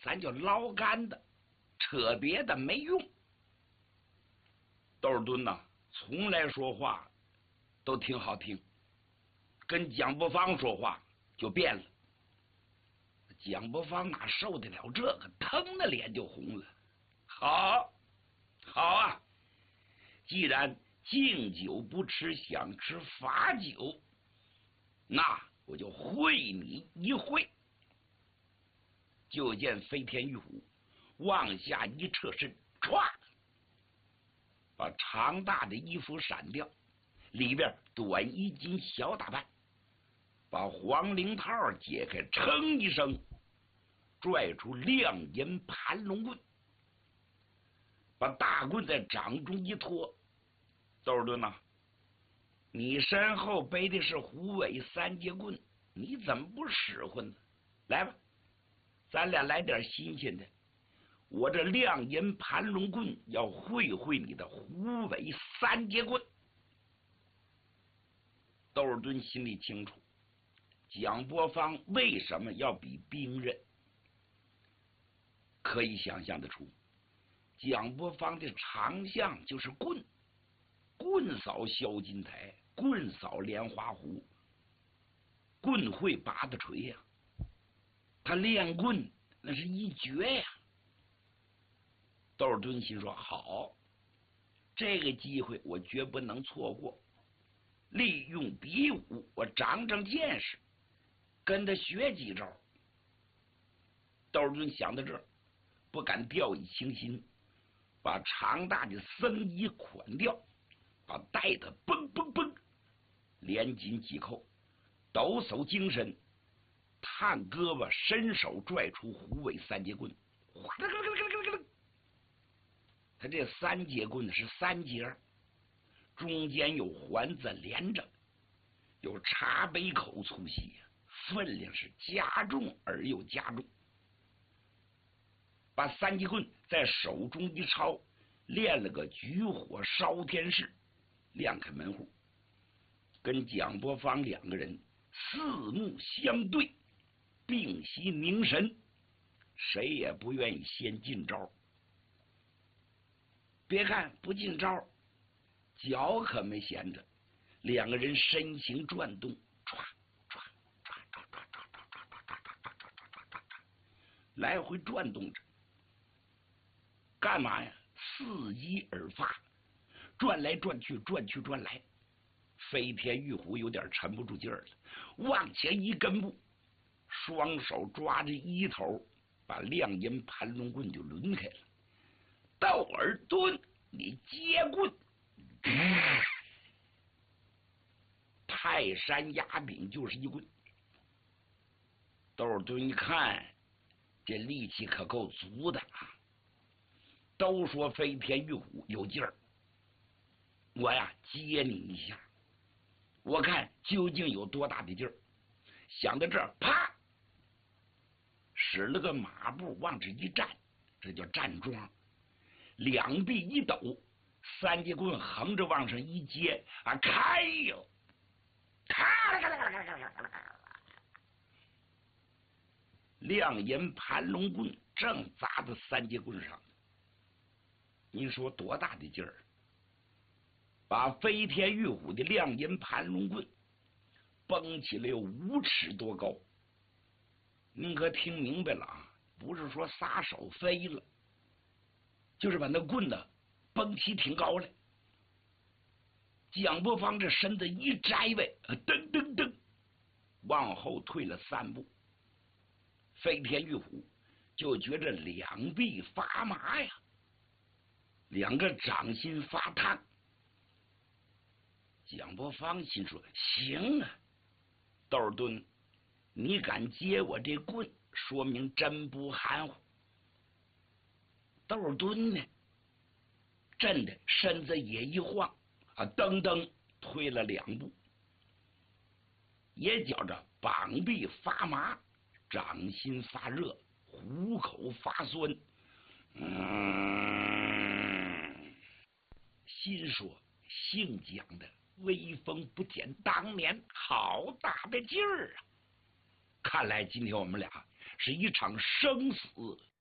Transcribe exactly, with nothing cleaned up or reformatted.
咱就老干的，特别的没用。窦尔敦呐，从来说话都挺好听，跟蒋伯芳说话就变了。蒋伯芳哪受得了这个，腾的脸就红了。好，好啊！既然敬酒不吃，想吃罚酒，那我就会你一会。就见飞天玉虎往下一侧身，唰，把长大的衣服闪掉，里边短衣襟小打扮，把黄绫套解开，噌一声拽出亮银盘龙棍，把大棍在掌中一托。窦尔敦呐，你身后背的是虎尾三节棍，你怎么不使唤呢？来吧，咱俩来点新鲜的。我这亮银盘龙棍要会会你的虎尾三节棍。窦尔敦心里清楚，蒋伯芳为什么要比兵刃，可以想象得出，蒋伯芳的长项就是棍，棍扫萧金台，棍扫莲花湖，棍会拔的锤呀、啊，他练棍那是一绝呀、啊。窦尔敦心说：好，这个机会我绝不能错过，利用比武，我长长见识，跟他学几招。窦尔敦想到这儿，不敢掉以轻心，把长大的僧衣捆掉，把带子嘣嘣嘣连紧几扣，抖擞精神，探胳膊，伸手拽出虎尾三节棍，哗啦啦啦啦啦啦。他这三节棍是三节，中间有环子连着，有茶杯口粗细，分量是加重而又加重。把三节棍在手中一抄，练了个举火烧天式，亮开门户，跟蒋伯芳两个人四目相对，屏息凝神，谁也不愿意先进招。别看不进招，脚可没闲着，两个人身形转动，唰唰唰唰唰唰唰唰唰唰唰唰，来回转动着。干嘛呀？伺机而发，转来转去，转去转来。飞天玉虎有点沉不住劲儿了，往前一跟步，双手抓着衣头，把亮银盘龙棍就抡开了。窦尔敦，你接棍！泰山压柄就是一棍。窦尔敦一看，这力气可够足的啊！都说飞天玉虎有劲儿，我呀接你一下，我看究竟有多大的劲儿。想到这儿，啪，使了个马步往这一站，这叫站桩。两臂一抖，三节棍横着往上一接啊，开哟！亮银盘龙棍正砸在三节棍上，您说多大的劲儿？把飞天玉虎的亮银盘龙棍绷起来有五尺多高。您可听明白了啊？不是说撒手飞了，就是把那棍子绷起挺高来。蒋伯芳这身子一摘位，噔噔噔往后退了三步。飞天玉虎就觉着两臂发麻呀，两个掌心发烫。蒋伯芳心说：行啊，窦尔敦，你敢接我这棍，说明真不含糊。窦尔敦呢，震的身子也一晃啊，噔噔退了两步，也觉着膀臂发麻，掌心发热，虎口发酸。嗯，心说姓蒋的威风不减当年，好大的劲儿啊！看来今天我们俩是一场生死